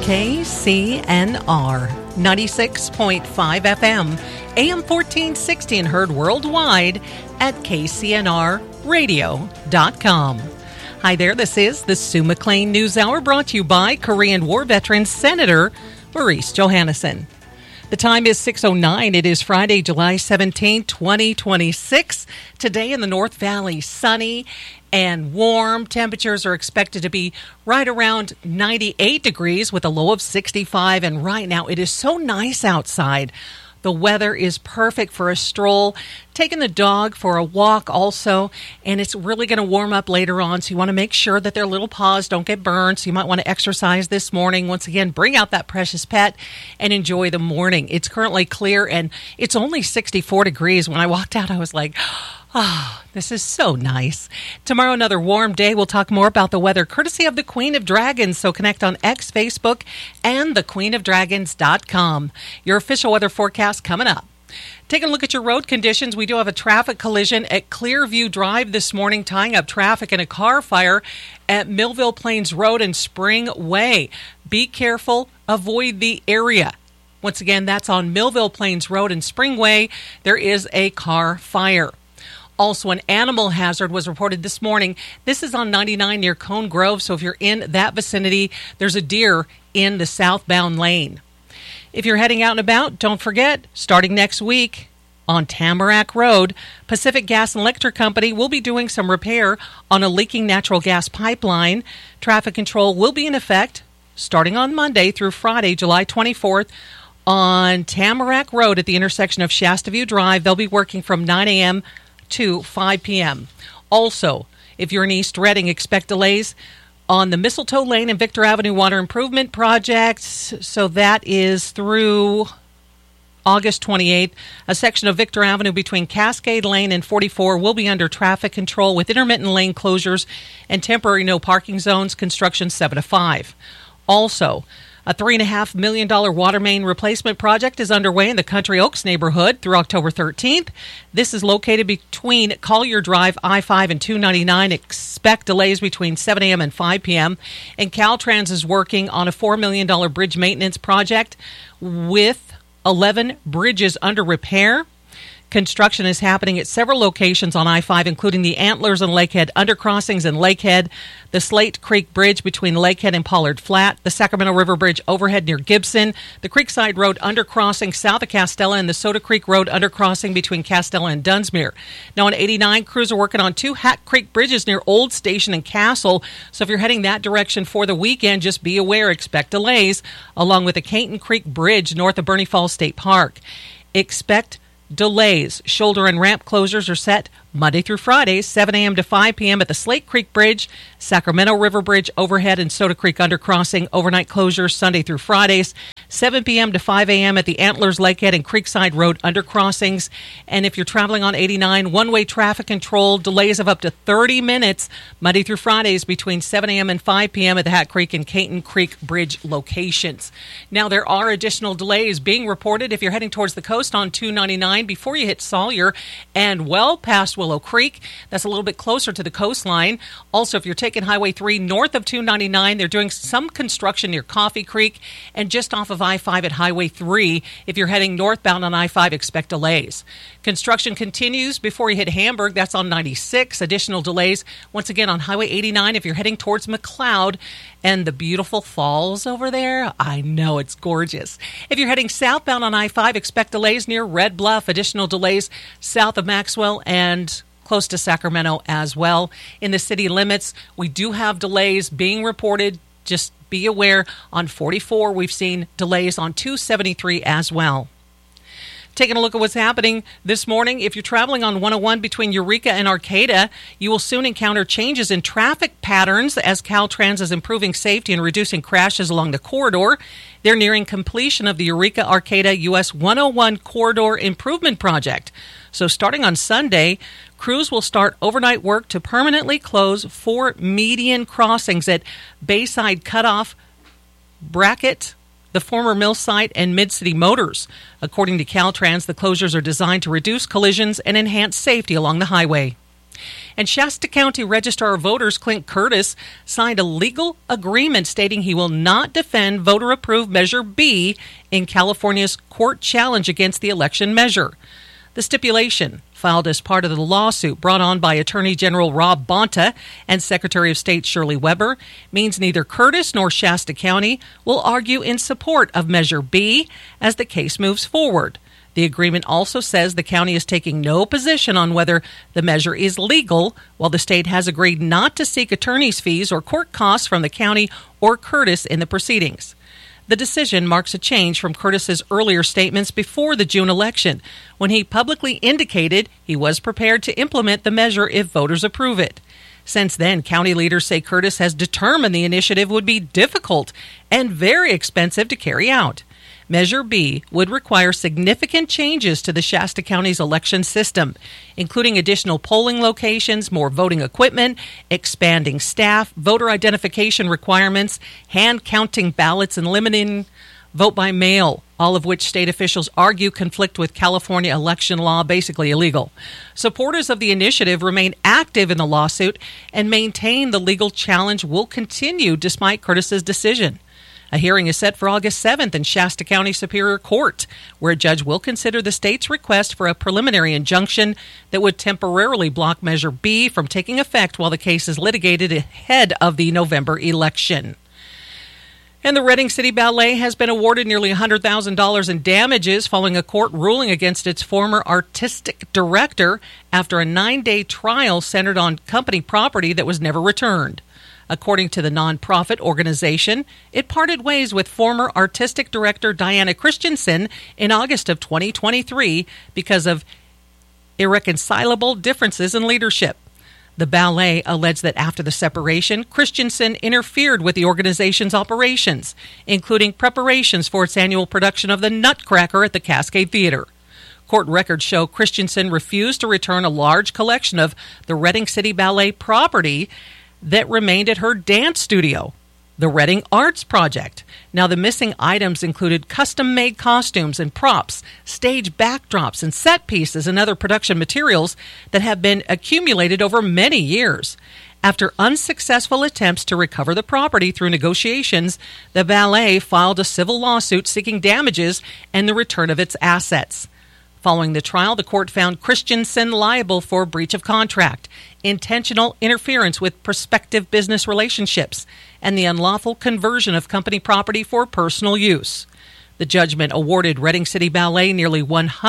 KCNR 96.5 FM, AM 1460, and heard worldwide at kcnrradio.com. Hi there, this is the Sue McLean News Hour, brought to you by Korean War veteran Senator Maurice Johannesson. The time is 6:09. It is Friday, July 17, 2026. Today in the North Valley, sunny and warm. Temperatures are expected to be right around 98 degrees with a low of 65. And right now it is so nice outside. The weather is perfect for a stroll, taking the dog for a walk also, and it's really going to warm up later on, so you want to make sure that their little paws don't get burned, so you might want to exercise this morning. Once again, bring out that precious pet and enjoy the morning. It's currently clear, and it's only 64 degrees. When I walked out, I was like, oh, this is so nice. Tomorrow, another warm day. We'll talk more about the weather courtesy of the Queen of Dragons. So connect on X, Facebook, and thequeenofdragons.com. Your official weather forecast coming up. Taking a look at your road conditions, we do have a traffic collision at Clearview Drive this morning, tying up traffic in a car fire at Millville Plains Road and Spring Way. Be careful. Avoid the area. Once again, that's on Millville Plains Road and Spring Way. There is a car fire. Also, an animal hazard was reported this morning. This is on 99 near Cone Grove, so if you're in that vicinity, there's a deer in the southbound lane. If you're heading out and about, don't forget, starting next week on Tamarack Road, Pacific Gas and Electric Company will be doing some repair on a leaking natural gas pipeline. Traffic control will be in effect starting on Monday through Friday, July 24th, on Tamarack Road at the intersection of Shasta View Drive. They'll be working from 9 a.m. to 5 p.m. Also, if you're in East Reading, expect delays on the Mistletoe Lane and Victor Avenue Water Improvement Projects. So that is through August 28th. A section of Victor Avenue between Cascade Lane and 44 will be under traffic control with intermittent lane closures and temporary no parking zones. Construction 7 to 5. Also, a $3.5 million water main replacement project is underway in the Country Oaks neighborhood through October 13th. This is located between Collier Drive, I-5, and 299. Expect delays between 7 a.m. and 5 p.m. And Caltrans is working on a $4 million bridge maintenance project with 11 bridges under repair. Construction is happening at several locations on I-5, including the Antlers and Lakehead undercrossings in Lakehead, the Slate Creek Bridge between Lakehead and Pollard Flat, the Sacramento River Bridge overhead near Gibson, the Creekside Road undercrossing south of Castella, and the Soda Creek Road undercrossing between Castella and Dunsmuir. Now on 89, crews are working on 2 Hat Creek bridges near Old Station and Castle. So if you're heading that direction for the weekend, just be aware, expect delays, along with the Cainton Creek Bridge north of Bernie Falls State Park. Expect delays. Shoulder and ramp closures are set Monday through Friday, 7 a.m. to 5 p.m. at the Slate Creek Bridge, Sacramento River Bridge overhead, and Soda Creek undercrossing. Overnight closures Sunday through Fridays, 7 p.m. to 5 a.m. at the Antlers, Lakehead, and Creekside Road undercrossings. And if you're traveling on 89, one-way traffic control, delays of up to 30 minutes Monday through Fridays between 7 a.m. and 5 p.m. at the Hat Creek and Cainton Creek Bridge locations. Now, there are additional delays being reported if you're heading towards the coast on 299 before you hit Sawyer and well past Willow Creek. That's a little bit closer to the coastline. Also, if you're taking Highway 3 north of 299, they're doing some construction near Coffee Creek and just off of I-5 at Highway 3. If you're heading northbound on I-5, expect delays. Construction continues before you hit Hamburg. That's on 96. Additional delays once again on Highway 89 if you're heading towards McLeod and the beautiful falls over there. I know, it's gorgeous. If you're heading southbound on I-5, expect delays near Red Bluff. Additional delays south of Maxwell and close to Sacramento as well. In the city limits, we do have delays being reported. Just be aware, on 44, we've seen delays on 273 as well. Taking a look at what's happening this morning, if you're traveling on 101 between Eureka and Arcata, you will soon encounter changes in traffic patterns as Caltrans is improving safety and reducing crashes along the corridor. They're nearing completion of the Eureka-Arcata US 101 Corridor Improvement Project. So starting on Sunday, crews will start overnight work to permanently close 4 median crossings at Bayside Cutoff, Brackett, the former mill site, and Mid-City Motors. According to Caltrans, the closures are designed to reduce collisions and enhance safety along the highway. And Shasta County Registrar of Voters Clint Curtis signed a legal agreement stating he will not defend voter-approved Measure B in California's court challenge against the election measure. The stipulation, filed as part of the lawsuit brought on by Attorney General Rob Bonta and Secretary of State Shirley Weber, means neither Curtis nor Shasta County will argue in support of Measure B as the case moves forward. The agreement also says the county is taking no position on whether the measure is legal, while the state has agreed not to seek attorney's fees or court costs from the county or Curtis in the proceedings. The decision marks a change from Curtis's earlier statements before the June election, when he publicly indicated he was prepared to implement the measure if voters approve it. Since then, county leaders say Curtis has determined the initiative would be difficult and very expensive to carry out. Measure B would require significant changes to the Shasta County's election system, including additional polling locations, more voting equipment, expanding staff, voter identification requirements, hand counting ballots, and limiting vote by mail, all of which state officials argue conflict with California election law, basically illegal. Supporters of the initiative remain active in the lawsuit and maintain the legal challenge will continue despite Curtis's decision. A hearing is set for August 7th in Shasta County Superior Court, where a judge will consider the state's request for a preliminary injunction that would temporarily block Measure B from taking effect while the case is litigated ahead of the November election. And the Redding City Ballet has been awarded nearly $100,000 in damages following a court ruling against its former artistic director after a 9-day trial centered on company property that was never returned. According to the nonprofit organization, it parted ways with former artistic director Diana Christensen in August of 2023 because of irreconcilable differences in leadership. The ballet alleged that after the separation, Christensen interfered with the organization's operations, including preparations for its annual production of The Nutcracker at the Cascade Theater. Court records show Christensen refused to return a large collection of the Redding City Ballet property that remained at her dance studio, the Redding Arts Project. Now, the missing items included custom-made costumes and props, stage backdrops, and set pieces and other production materials that have been accumulated over many years. After unsuccessful attempts to recover the property through negotiations, the ballet filed a civil lawsuit seeking damages and the return of its assets. Following the trial, the court found Christensen liable for breach of contract, intentional interference with prospective business relationships, and the unlawful conversion of company property for personal use. The judgment awarded Redding City Ballet nearly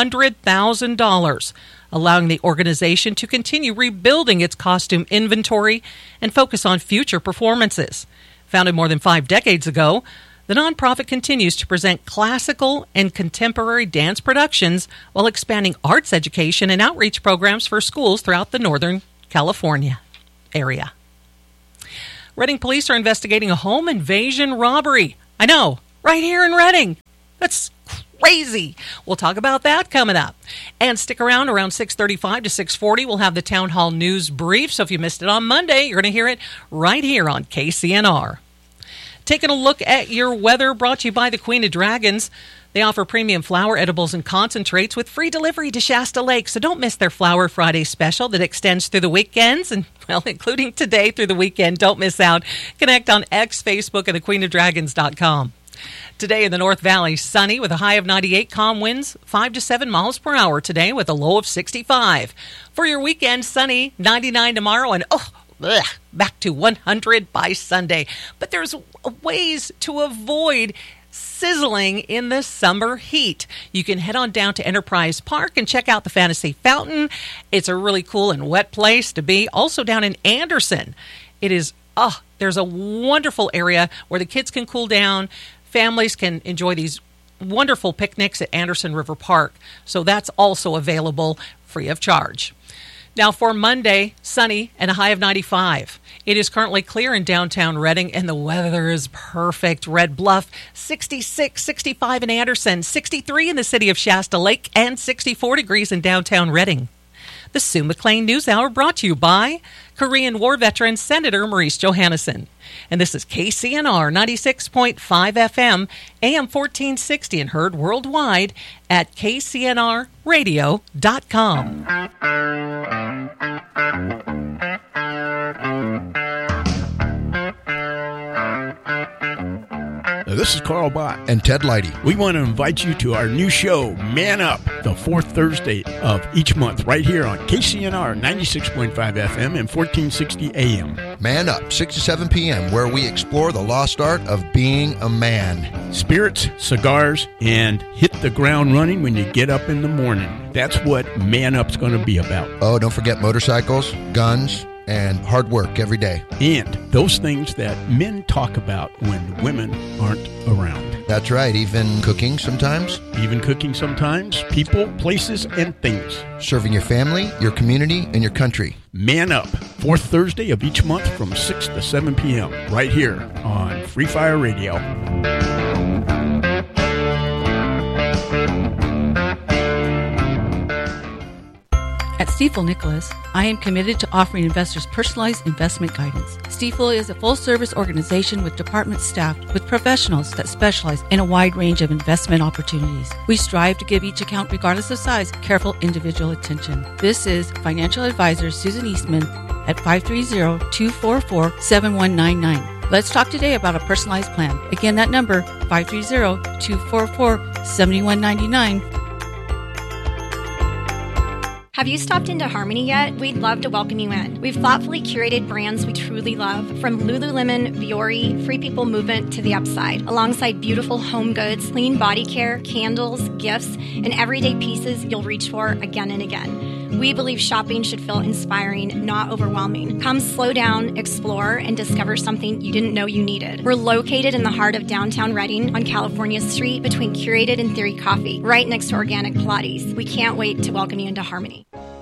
$100,000, allowing the organization to continue rebuilding its costume inventory and focus on future performances. Founded more than 5 decades ago, the nonprofit continues to present classical and contemporary dance productions while expanding arts education and outreach programs for schools throughout the Northern California area. Redding police are investigating a home invasion robbery. I know, right here in Redding. That's crazy. We'll talk about that coming up. And stick around 6:35 to 6:40. We'll have the Town Hall News Brief. So if you missed it on Monday, you're going to hear it right here on KCNR. Taking a look at your weather, brought to you by the Queen of Dragons. They offer premium flower edibles and concentrates with free delivery to Shasta Lake. So don't miss their Flower Friday special that extends through the weekends and, well, including today through the weekend. Don't miss out. Connect on X, Facebook, and thequeenofdragons.com. Today in the North Valley, sunny with a high of 98, calm winds 5 to 7 miles per hour today with a low of 65. For your weekend, sunny, 99 tomorrow, and back to 100 by Sunday. But there's ways to avoid sizzling in the summer heat. You can head on down to Enterprise Park and check out the Fantasy Fountain. It's a really cool and wet place to be. Also down in Anderson, it is, there's a wonderful area where the kids can cool down. Families can enjoy these wonderful picnics at Anderson River Park. So that's also available free of charge. Now for Monday, sunny and a high of 95. It is currently clear in downtown Redding and the weather is perfect. Red Bluff, 66, 65 in Anderson, 63 in the city of Shasta Lake, and 64 degrees in downtown Redding. The Sue McLean News Hour brought to you by Korean War veteran Senator Maurice Johannesson. And this is KCNR 96.5 FM, AM 1460, and heard worldwide at kcnrradio.com. this is Carl Bott. And Ted Leidy. We want to invite you to our new show, Man Up, the fourth Thursday of each month, right here on KCNR 96.5 FM and 1460 AM. Man Up, 6 to 7 p.m., where we explore the lost art of being a man. Spirits, cigars, and hit the ground running when you get up in the morning. That's what Man Up's going to be about. Oh, don't forget motorcycles, guns, and hard work every day. And those things that men talk about when women aren't around. That's right. Even cooking sometimes. People, places, and things. Serving your family, your community, and your country. Man Up, fourth Thursday of each month from 6 to 7 p.m. right here on Free Fire Radio. At Stifel Nicholas, I am committed to offering investors personalized investment guidance. Stifel is a full-service organization with department staffed with professionals that specialize in a wide range of investment opportunities. We strive to give each account, regardless of size, careful individual attention. This is financial advisor Susan Eastman at 530-244-7199. Let's talk today about a personalized plan. Again, that number, 530-244-7199. Have you stopped into Harmony yet? We'd love to welcome you in. We've thoughtfully curated brands we truly love, from Lululemon, Viore, Free People Movement to The Upside, alongside beautiful home goods, clean body care, candles, gifts, and everyday pieces you'll reach for again and again. We believe shopping should feel inspiring, not overwhelming. Come slow down, explore, and discover something you didn't know you needed. We're located in the heart of downtown Reading on California Street between Curated and Theory Coffee, right next to Organic Pilates. We can't wait to welcome you into Harmony.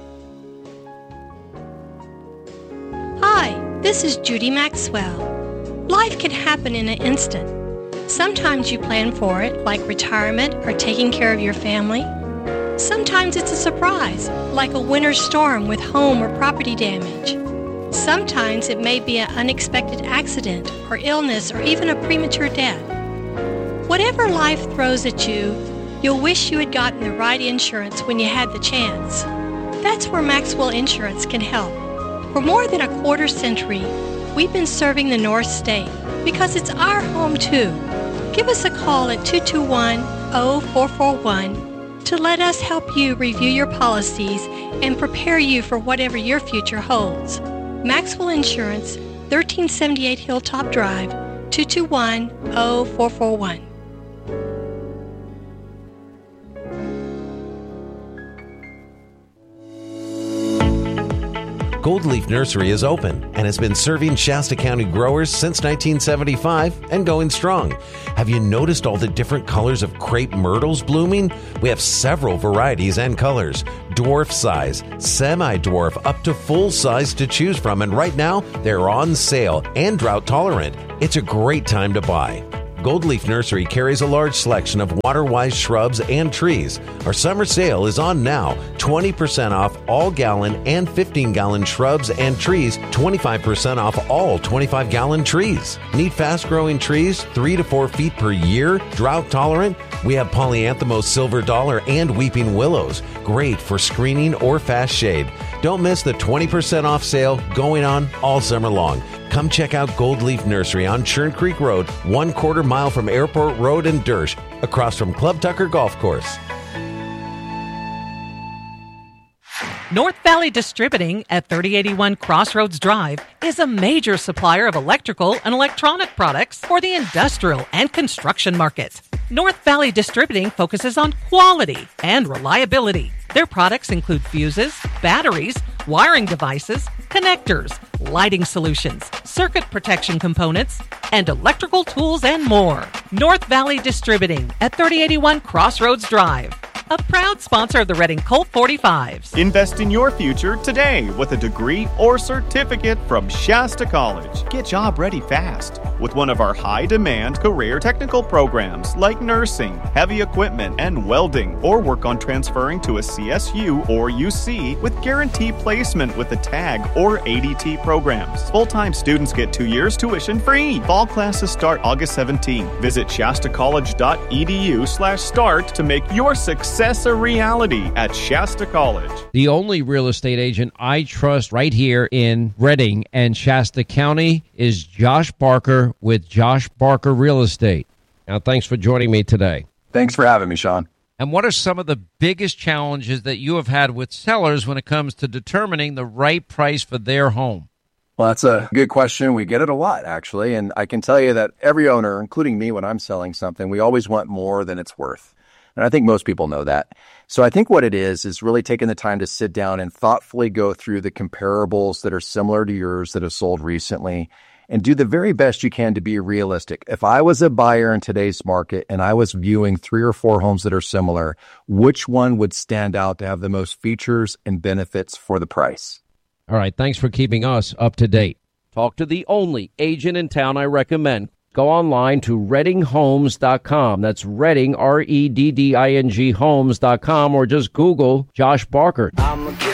Hi, this is Judy Maxwell. Life can happen in an instant. Sometimes you plan for it, like retirement or taking care of your family. Sometimes it's a surprise, like a winter storm with home or property damage. Sometimes it may be an unexpected accident or illness or even a premature death. Whatever life throws at you, you'll wish you had gotten the right insurance when you had the chance. That's where Maxwell Insurance can help. For more than a quarter century, we've been serving the North State because it's our home too. Give us a call at 221-0441 to let us help you review your policies and prepare you for whatever your future holds. Maxwell Insurance, 1378 Hilltop Drive, 221-0441. Gold Leaf Nursery is open and has been serving Shasta County growers since 1975 and going strong. Have you noticed all the different colors of crepe myrtles blooming? We have several varieties and colors. Dwarf size, semi-dwarf, up to full size to choose from, and right now they're on sale and drought tolerant. It's a great time to buy. Gold Leaf Nursery carries a large selection of water-wise shrubs and trees. Our summer sale is on now. 20% off all gallon and 15-gallon shrubs and trees. 25% off all 25-gallon trees. Need fast-growing trees, 3 to 4 feet per year, drought-tolerant? We have Polyanthemos Silver Dollar and Weeping Willows. Great for screening or fast shade. Don't miss the 20% off sale going on all summer long. Come check out Gold Leaf Nursery on Churn Creek Road, 1/4 mile from Airport Road and Dersh, across from Club Tucker Golf Course. North Valley Distributing at 3081 Crossroads Drive is a major supplier of electrical and electronic products for the industrial and construction market. North Valley Distributing focuses on quality and reliability. Their products include fuses, batteries, wiring devices, connectors, lighting solutions, circuit protection components, and electrical tools and more. North Valley Distributing at 3081 Crossroads Drive. A proud sponsor of the Reading Colt 45s. Invest in your future today with a degree or certificate from Shasta College. Get job ready fast with one of our high-demand career technical programs like nursing, heavy equipment, and welding, or work on transferring to a CSU or UC with guaranteed placement with the TAG or ADT programs. Full-time students get 2 years tuition free. Fall classes start August 17. Visit shastacollege.edu/start to make your success a reality at Shasta College. The only real estate agent I trust right here in Reading and Shasta County is Josh Barker with Josh Barker Real Estate. Now, thanks for joining me today. Thanks for having me, Sean. And what are some of the biggest challenges that you have had with sellers when it comes to determining the right price for their home? Well, that's a good question. We get it a lot, actually. And I can tell you that every owner, including me when I'm selling something, we always want more than it's worth. And I think most people know that. So I think what it is really taking the time to sit down and thoughtfully go through the comparables that are similar to yours that have sold recently and do the very best you can to be realistic. If I was a buyer in today's market and I was viewing 3 or 4 homes that are similar, which one would stand out to have the most features and benefits for the price? All right, thanks for keeping us up to date. Talk to the only agent in town I recommend. Go online to ReddingHomes.com. That's Redding, REDDING Homes.com, or just Google Josh Barker.